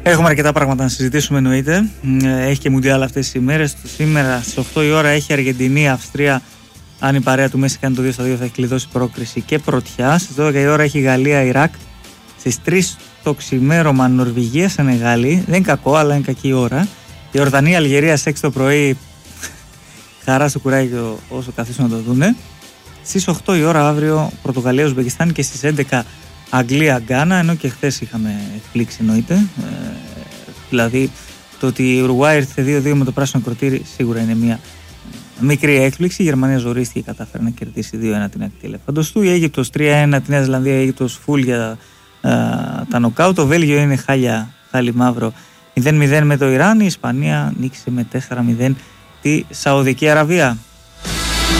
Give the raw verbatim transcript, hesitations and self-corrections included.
Έχουμε αρκετά πράγματα να συζητήσουμε, εννοείται. Έχει και Μουντιάλ αυτές τις ημέρες. Σήμερα στις οκτώ η ώρα έχει Αργεντινή, Αυστρία. Αν η παρέα του Μέση κάνει το δύο στα δύο θα έχει κλειδώσει πρόκριση και πρωτιά. Στις δώδεκα η ώρα έχει Γαλλία, Ιράκ. Στις τρεις το ξημέρωμα Νορβηγία, Σενεγάλη. Δεν είναι κακό, αλλά είναι κακή ώρα. Η Ορδανία, Αλγερία στις έξι το πρωί. Χαρά στο κουράγιο όσο καθίσουν να το δούνε. Στις οκτώ η ώρα αύριο Πορτογαλία, Ουσμπεκιστάν και στις έντεκα Αγγλία, Γκάνα. Ενώ και χθες είχαμε εκπλήξει, εννοείται. Ε, δηλαδή το ότι η Ουρουάη ήρθε δύο δύο με το πράσινο κροτήρι σίγουρα είναι μια μικρή έκπληξη. Η Γερμανία ζορίστηκε και κατάφερε να κερδίσει δύο ένα την ακτή ελεφαντοστού. Η Αίγυπτος τρία ένα τη Νέα Ζηλανδία. Η Αίγυπτος φουλ για ε, τα νοκάουτ. Το Βέλγιο είναι χάλια, χάλι μαύρο μηδέν μηδέν με το Ιράν. Η Ισπανία νίκησε με τέσσερα μηδέν τη Σαουδική Αραβία.